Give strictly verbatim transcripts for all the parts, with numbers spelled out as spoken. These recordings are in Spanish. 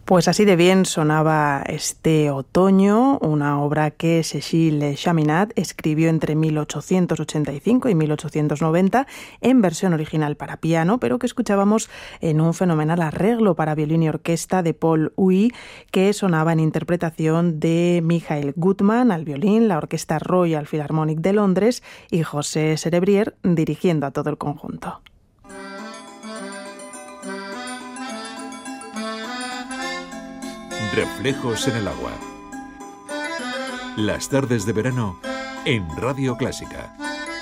Pues así de bien sonaba este otoño, una obra que Cécile Chaminade escribió entre mil ochocientos ochenta y cinco y mil ochocientos noventa en versión original para piano, pero que escuchábamos en un fenomenal arreglo para violín y orquesta de Paul Huy, que sonaba en interpretación de Michael Gutmann al violín, la Orquesta Royal Philharmonic de Londres y José Cerebrier dirigiendo a todo el conjunto. Reflejos en el agua. Las tardes de verano en Radio Clásica.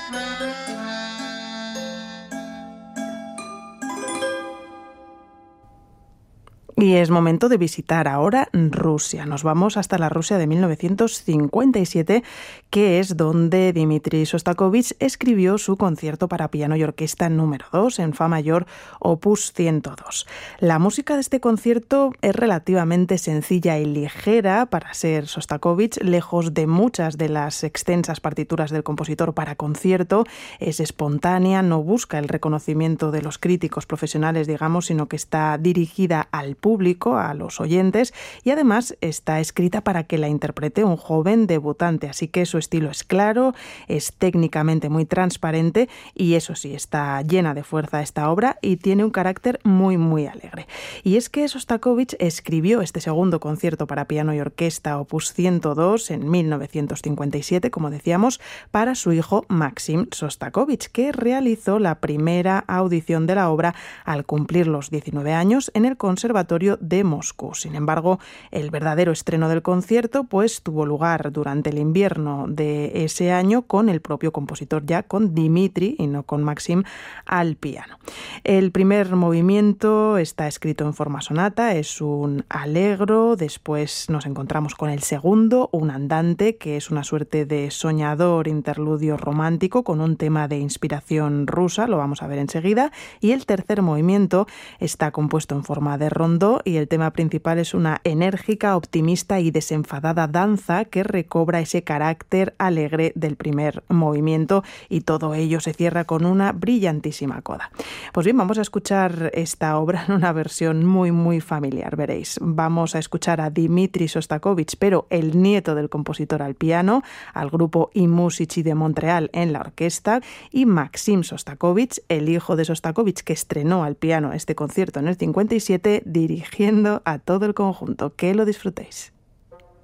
Y es momento de visitar ahora Rusia. Nos vamos hasta la Rusia de mil novecientos cincuenta y siete, que es donde Dmitri Shostakóvich escribió su concierto para piano y orquesta número dos en Fa mayor, opus ciento dos. La música de este concierto es relativamente sencilla y ligera para ser Shostakóvich, lejos de muchas de las extensas partituras del compositor para concierto. Es espontánea, no busca el reconocimiento de los críticos profesionales, digamos, sino que está dirigida al público, a los oyentes, y además está escrita para que la interprete un joven debutante, así que su estilo es claro, es técnicamente muy transparente y eso sí, está llena de fuerza esta obra y tiene un carácter muy muy alegre. Y es que Shostakóvich escribió este segundo concierto para piano y orquesta opus ciento dos en mil novecientos cincuenta y siete, como decíamos, para su hijo Maxim Shostakóvich, que realizó la primera audición de la obra al cumplir los diecinueve años en el Conservatorio de Moscú. Sin embargo, el verdadero estreno del concierto pues tuvo lugar durante el invierno de ese año con el propio compositor, ya con Dmitri y no con Maxim al piano. El primer movimiento está escrito en forma sonata, es un allegro, después nos encontramos con el segundo, un andante, que es una suerte de soñador interludio romántico con un tema de inspiración rusa, lo vamos a ver enseguida, y el tercer movimiento está compuesto en forma de rondó y el tema principal es una enérgica, optimista y desenfadada danza que recobra ese carácter alegre del primer movimiento, y todo ello se cierra con una brillantísima coda. Pues bien, vamos a escuchar esta obra en una versión muy muy familiar, veréis. Vamos a escuchar a Dmitri Shostakóvich, pero el nieto del compositor al piano, al grupo I Musici de Montreal en la orquesta, y Maxim Shostakóvich, el hijo de Shostakóvich, que estrenó al piano este concierto en el cincuenta y siete, dirigiendo a todo el conjunto. Que lo disfrutéis.